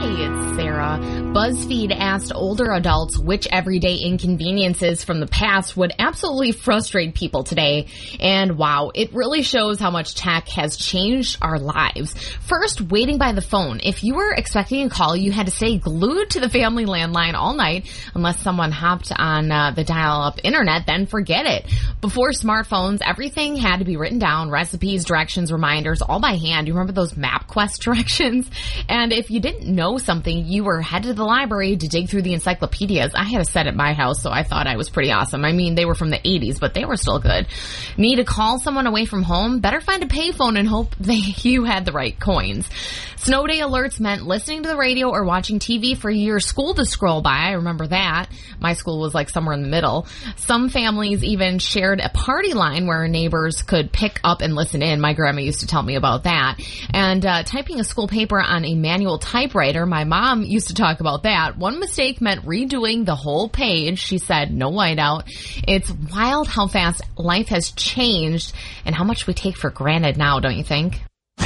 Hey, it's Sarah. BuzzFeed asked older adults which everyday inconveniences from the past would absolutely frustrate people today. And wow, it really shows how much tech has changed our lives. First, waiting by the phone. If you were expecting a call, you had to stay glued to the family landline all night unless someone hopped on the dial-up internet, then forget it. Before smartphones, everything had to be written down, recipes, directions, reminders, all by hand. You remember those MapQuest directions? And if you didn't know something, you were headed to the library to dig through the encyclopedias. I had a set at my house, so I thought I was pretty awesome. I mean, they were from the 80s, but they were still good. Need to call someone away from home? Better find a payphone and hope you had the right coins. Snow day alerts meant listening to the radio or watching TV for your school to scroll by. I remember that. My school was like somewhere in the middle. Some families even shared a party line where neighbors could pick up and listen in. My grandma used to tell me about that. And typing a school paper on a manual typewriter, my mom used to talk about that. One mistake meant redoing the whole page. She said no whiteout. It's wild how fast life has changed and how much we take for granted now, don't you think?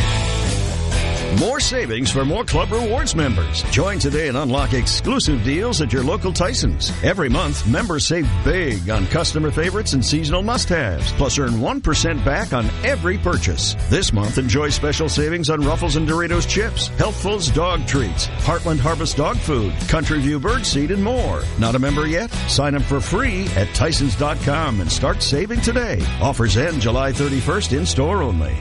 More savings for more Club Rewards members. Join today and unlock exclusive deals at your local Tysons. Every month, members save big on customer favorites and seasonal must-haves, plus earn 1% back on every purchase. This month, enjoy special savings on Ruffles and Doritos chips, Healthful's dog treats, Heartland Harvest dog food, Country View birdseed, and more. Not a member yet? Sign up for free at Tysons.com and start saving today. Offers end July 31st in store only.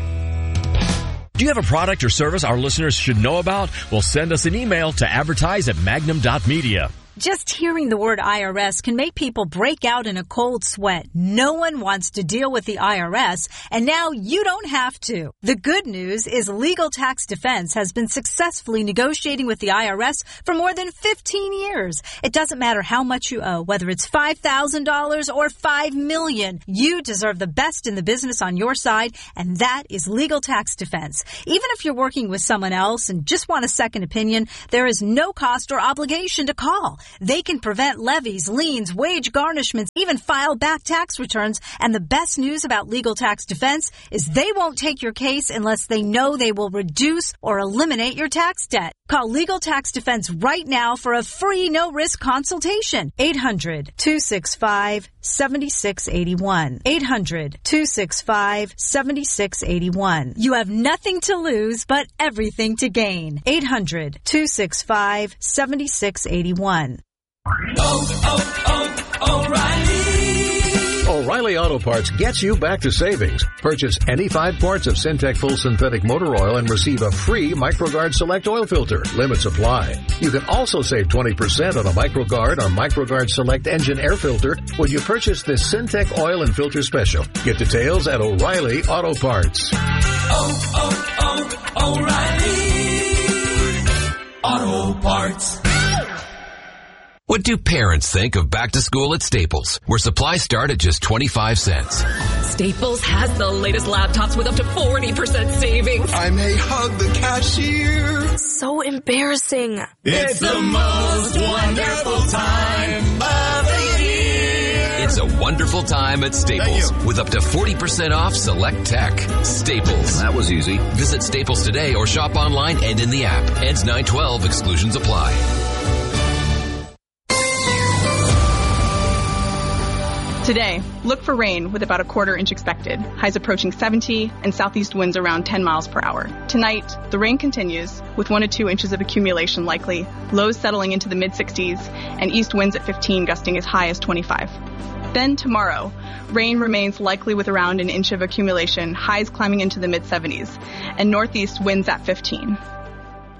Do you have a product or service our listeners should know about? Well, send us an email to advertise@magnum.media. Just hearing the word IRS can make people break out in a cold sweat. No one wants to deal with the IRS, and now you don't have to. The good news is Legal Tax Defense has been successfully negotiating with the IRS for more than 15 years. It doesn't matter how much you owe, whether it's $5,000 or $5 million. You deserve the best in the business on your side, and that is Legal Tax Defense. Even if you're working with someone else and just want a second opinion, there is no cost or obligation to call. They can prevent levies, liens, wage garnishments, even file back tax returns. And the best news about Legal Tax Defense is they won't take your case unless they know they will reduce or eliminate your tax debt. Call Legal Tax Defense right now for a free no-risk consultation. 800-265-7681. 800-265-7681. You have nothing to lose but everything to gain. 800-265-7681. O'Reilly Auto Parts gets you back to savings. Purchase any 5 quarts of Syntec Full Synthetic Motor Oil and receive a free MicroGuard Select Oil Filter. Limits apply. You can also save 20% on a MicroGuard or MicroGuard Select Engine Air Filter when you purchase this Syntec Oil and Filter Special. Get details at O'Reilly Auto Parts. O'Reilly Auto Parts. What do parents think of back to school at Staples, where supplies start at just 25 cents? Staples has the latest laptops with up to 40% savings. I may hug the cashier. So embarrassing. It's the most wonderful time of the year. It's a wonderful time at Staples with up to 40% off select tech. Staples. That was easy. Visit Staples today or shop online and in the app. Ends 9/12. Exclusions apply. Today, look for rain with about a quarter-inch expected. Highs approaching 70 and southeast winds around 10 miles per hour. Tonight, the rain continues with 1 to 2 inches of accumulation likely, lows settling into the mid-60s, and east winds at 15 gusting as high as 25. Then tomorrow, rain remains likely with around an inch of accumulation, highs climbing into the mid-70s, and northeast winds at 15.